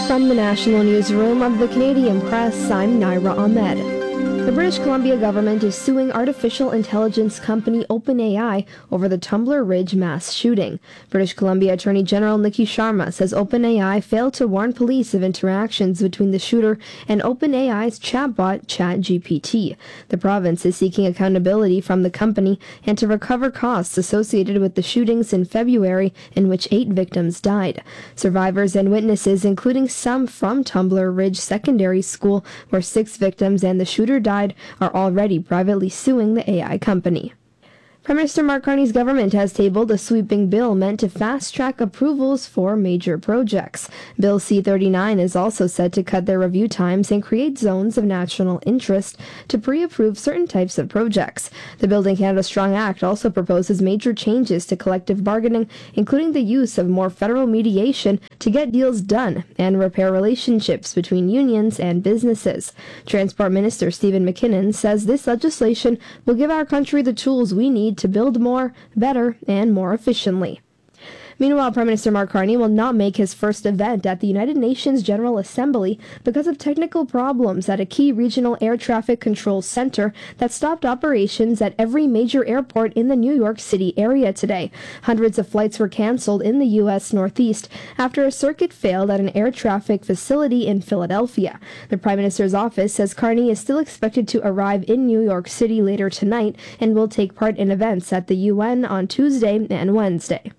From the National Newsroom of the Canadian Press, I'm Naira Ahmed. The British Columbia government is suing artificial intelligence company OpenAI over the Tumbler Ridge mass shooting. British Columbia Attorney General Nikki Sharma says OpenAI failed to warn police of interactions between the shooter and OpenAI's chatbot ChatGPT. The province is seeking accountability from the company and to recover costs associated with the shootings in February in which 8 victims died. Survivors and witnesses, including some from Tumbler Ridge Secondary School, where 6 victims and the shooter died, are already privately suing the AI company. Prime Minister Mark Carney's government has tabled a sweeping bill meant to fast-track approvals for major projects. Bill C-39 is also set to cut their review times and create zones of national interest to pre-approve certain types of projects. The Building Canada Strong Act also proposes major changes to collective bargaining, including the use of more federal mediation to get deals done and repair relationships between unions and businesses. Transport Minister Stephen McKinnon says this legislation will give our country the tools we need to build more, better, and more efficiently. Meanwhile, Prime Minister Mark Carney will not make his first event at the United Nations General Assembly because of technical problems at a key regional air traffic control center that stopped operations at every major airport in the New York City area today. Hundreds of flights were canceled in the U.S. Northeast after a circuit failed at an air traffic facility in Philadelphia. The Prime Minister's office says Carney is still expected to arrive in New York City later tonight and will take part in events at the UN on Tuesday and Wednesday.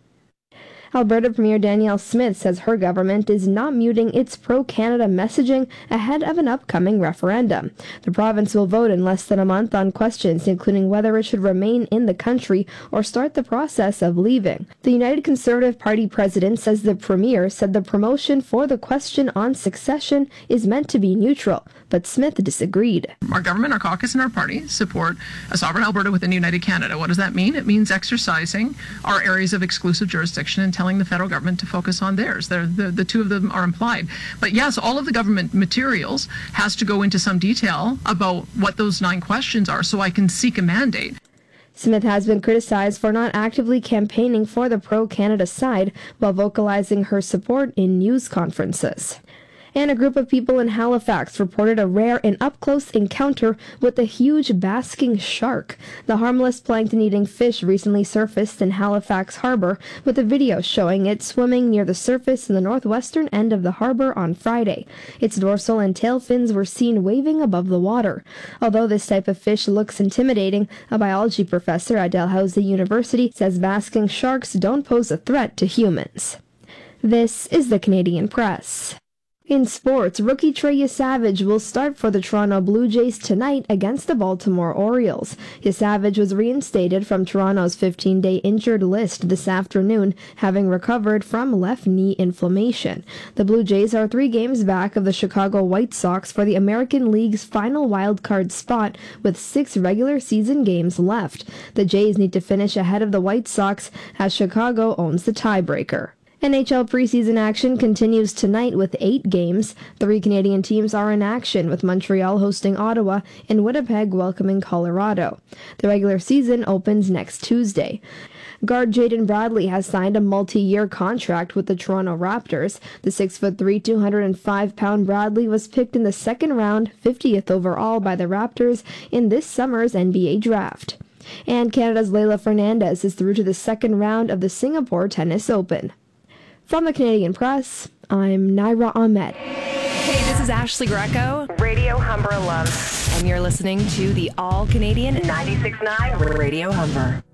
Alberta Premier Danielle Smith says her government is not muting its pro-Canada messaging ahead of an upcoming referendum. The province will vote in less than a month on questions including whether it should remain in the country or start the process of leaving. The United Conservative Party president says the premier said the promotion for the question on succession is meant to be neutral, but Smith disagreed. Our government, our caucus, and our party support a sovereign Alberta within United Canada. What does that mean? It means exercising our areas of exclusive jurisdiction and telling the federal government to focus on theirs. The two of them are implied. But yes, all of the government materials has to go into some detail about what those 9 questions are so I can seek a mandate. Smith has been criticized for not actively campaigning for the pro-Canada side while vocalizing her support in news conferences. And a group of people in Halifax reported a rare and up-close encounter with a huge basking shark. The harmless plankton-eating fish recently surfaced in Halifax Harbor, with a video showing it swimming near the surface in the northwestern end of the harbor on Friday. Its dorsal and tail fins were seen waving above the water. Although this type of fish looks intimidating, a biology professor at Dalhousie University says basking sharks don't pose a threat to humans. This is the Canadian Press. In sports, rookie Trey Yesavage will start for the Toronto Blue Jays tonight against the Baltimore Orioles. Yesavage was reinstated from Toronto's 15-day injured list this afternoon, having recovered from left knee inflammation. The Blue Jays are 3 games back of the Chicago White Sox for the American League's final wildcard spot with 6 regular season games left. The Jays need to finish ahead of the White Sox as Chicago owns the tiebreaker. NHL preseason action continues tonight with 8 games. 3 Canadian teams are in action, with Montreal hosting Ottawa and Winnipeg welcoming Colorado. The regular season opens next Tuesday. Guard Jaden Bradley has signed a multi-year contract with the Toronto Raptors. The 6'3", 205-pound Bradley was picked in the second round, 50th overall by the Raptors in this summer's NBA draft. And Canada's Leylah Fernandez is through to the second round of the Singapore Tennis Open. From the Canadian Press, I'm Naira Ahmed. Hey, this is Ashley Greco, Radio Humber alum, and you're listening to the All-Canadian 96.9 Radio Humber.